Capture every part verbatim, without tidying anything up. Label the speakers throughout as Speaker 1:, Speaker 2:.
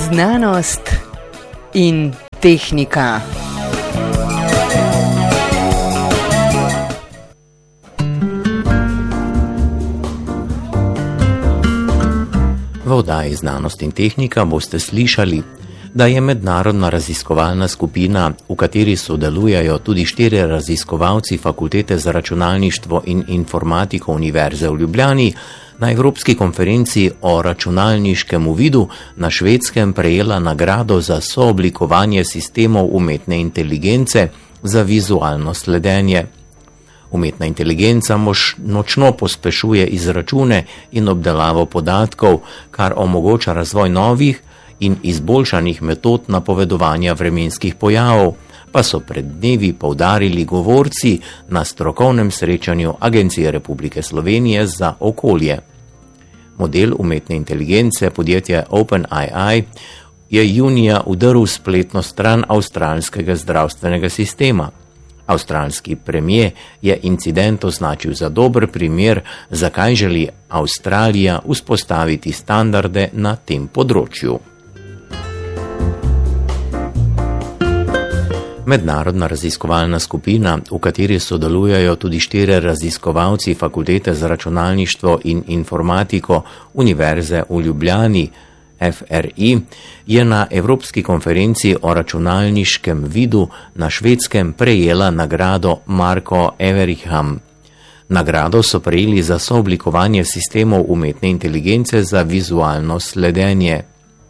Speaker 1: Znanost in tehnika.
Speaker 2: V oddaji Znanost in tehnika boste slišali, da je mednarodna raziskovalna skupina, v kateri sodelujejo tudi štirje raziskovalci Fakultete za računalništvo in informatiko Univerze v Ljubljani, na Evropski konferenci o računalniškem uvidu na Švedskem prejela nagrado za sooblikovanje sistemov umetne inteligence za vizualno sledenje. Umetna inteligenca moč, močno pospešuje izračune in obdelavo podatkov, kar omogoča razvoj novih in izboljšanih metod napovedovanja vremenskih pojavov, pa so pred dnevi poudarili govorci na strokovnem srečanju Agencije Republike Slovenije za okolje. Model umetne inteligence podjetja OpenAI je junija udrl spletno stran avstralskega zdravstvenega sistema. Avstralski premier je incident označil za dober primer, zakaj želi Avstralija vzpostaviti standarde na tem področju. Mednarodna raziskovalna skupina, v kateri sodelujejo tudi štirje raziskovalci Fakultete za računalništvo in informatiko Univerze v Ljubljani, F R I, je na Evropski konferenci o računalniškem vidu na Švedskem prejela nagrado Marko Everiham. Nagrado so prejeli za sooblikovanje sistemov umetne inteligence za vizualno sledenje.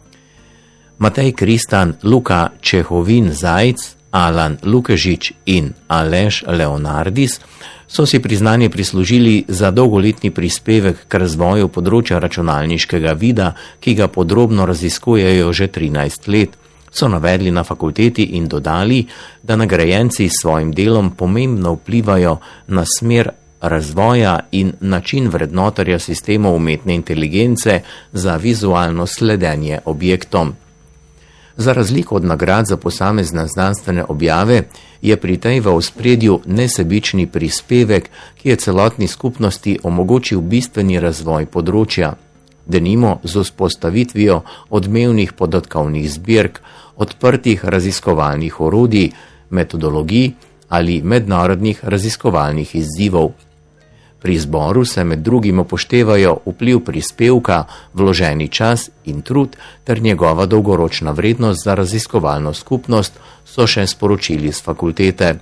Speaker 2: Matej Kristan, Luka Čehovin-Zajc, Alan Lukežič in Aleš Leonardis so si priznanje prislužili za dolgoletni prispevek k razvoju področja računalniškega vida, ki ga podrobno raziskujejo že trinajst let, so navedli na fakulteti in dodali, da nagrajenci s svojim delom pomembno vplivajo na smer razvoja in način vrednotarja sistemov umetne inteligence za vizualno sledenje objektom. Za razliko od nagrad za posamezne znanstvene objave je pri tej v ospredju nesebični prispevek, ki je celotni skupnosti omogočil bistveni razvoj področja. Denimo z vzpostavitvijo odmevnih podatkovnih zbirk, odprtih raziskovalnih orodij, metodologij ali mednarodnih raziskovalnih izzivov. Pri izboru se med drugim upoštevajo vpliv prispevka, vloženi čas in trud ter njegova dolgoročna vrednost za raziskovalno skupnost, so še sporočili z fakultete.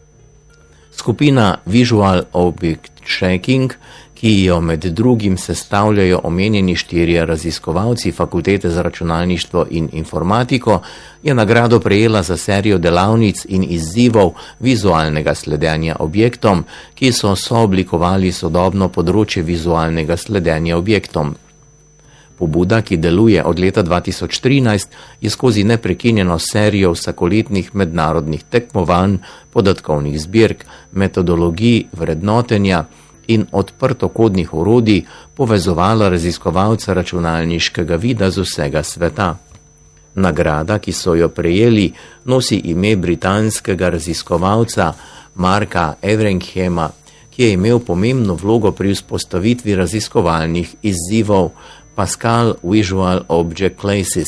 Speaker 2: Skupina Visual Object Tracking, ki jo med drugim sestavljajo omenjeni štirje raziskovalci Fakultete za računalništvo in informatiko, je nagrado prejela za serijo delavnic in izzivov vizualnega sledenja objektom, ki so sooblikovali sodobno področje vizualnega sledenja objektom. Pobuda, ki deluje od leta dva tisoč trinajst, je skozi neprekinjeno serijo vsakoletnih mednarodnih tekmovanj, podatkovnih zbirk, metodologij, vrednotenja in odprtokodnih orodij povezovala raziskovalca računalniškega vida z vsega sveta. Nagrada, ki so jo prejeli, nosi ime britanskega raziskovalca Marka Everinghama, ki je imel pomembno vlogo pri vzpostavitvi raziskovalnih izzivov Pascal Visual Object Classes.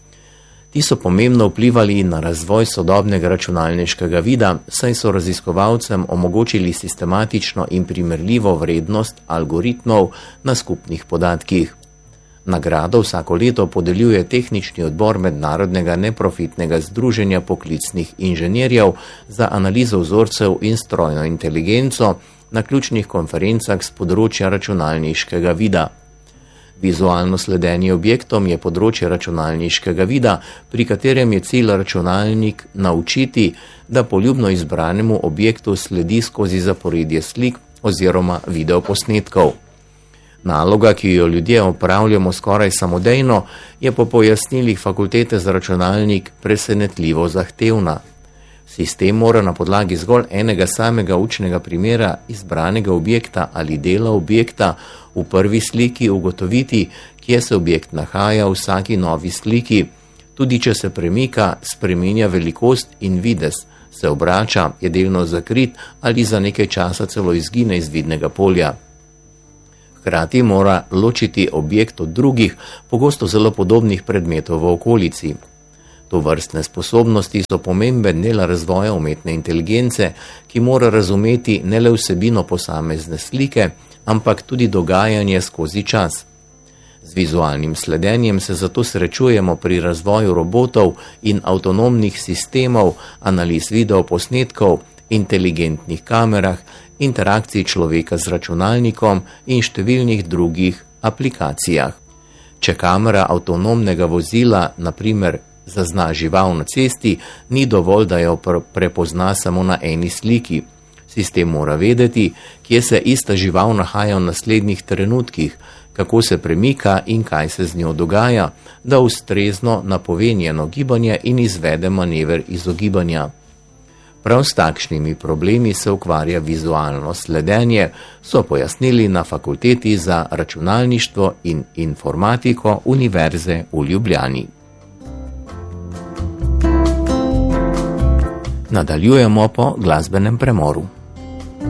Speaker 2: Ti so pomembno vplivali na razvoj sodobnega računalniškega vida, saj so raziskovalcem omogočili sistematično in primerljivo vrednost algoritmov na skupnih podatkih. Nagrado vsako leto podeljuje tehnični odbor Mednarodnega neprofitnega združenja poklicnih inženirjev za analizo vzorcev in strojno inteligenco na ključnih konferencah z področja računalniškega vida. Vizualno sledenje objektom je področje računalniškega vida, pri katerem je cilj računalnik naučiti, da poljubno izbranemu objektu sledi skozi zaporedje slik oziroma videoposnetkov. Naloga, ki jo ljudje opravljamo skoraj samodejno, je po pojasnilih Fakultete za računalnik presenetljivo zahtevna. Sistem mora na podlagi zgolj enega samega učnega primera izbranega objekta ali dela objekta v prvi sliki ugotoviti, kje se objekt nahaja v vsaki novi sliki, tudi če se premika, spreminja velikost in videz, se obrača, je delno zakrit ali za nekaj časa celo izgine iz vidnega polja. Hkrati mora ločiti objekt od drugih, pogosto zelo podobnih predmetov v okolici. To vrstne sposobnosti so pomemben del razvoja umetne inteligence, ki mora razumeti ne le vsebino posamezne slike, ampak tudi dogajanje skozi čas. Z vizualnim sledenjem se zato srečujemo pri razvoju robotov in avtonomnih sistemov, analiz videoposnetkov, inteligentnih kamerah, interakcij človeka z računalnikom in številnih drugih aplikacijah. Če kamera avtonomnega vozila, na primer, zazna žival na cesti, ni dovolj, da jo prepozna samo na eni sliki. Sistem mora vedeti, kje se ista žival nahaja v naslednjih trenutkih, kako se premika in kaj se z njo dogaja, da ustrezno napove njeno gibanje in izvede manever izogibanja. Prav s takšnimi problemi se ukvarja vizualno sledenje, so pojasnili na Fakulteti za računalništvo in informatiko Univerze v Ljubljani. Nadaljujemo po glasbenem premoru.